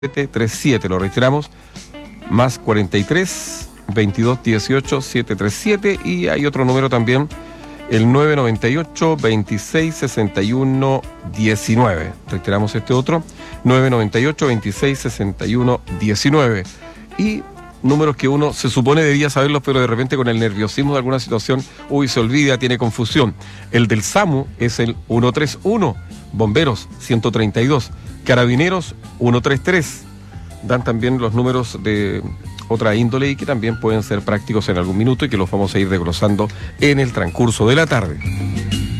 737, lo reiteramos, más 43 22 18 737, y hay otro número también, el 998 26 61 19. Reiteramos este otro, 998 26 61 19. Y números que uno se supone debía saberlos, pero de repente con el nerviosismo de alguna situación, se olvida, tiene confusión. El del SAMU es el 131, Bomberos 132, Carabineros 133. Dan también los números de otra índole y que también pueden ser prácticos en algún minuto y que los vamos a ir desglosando en el transcurso de la tarde.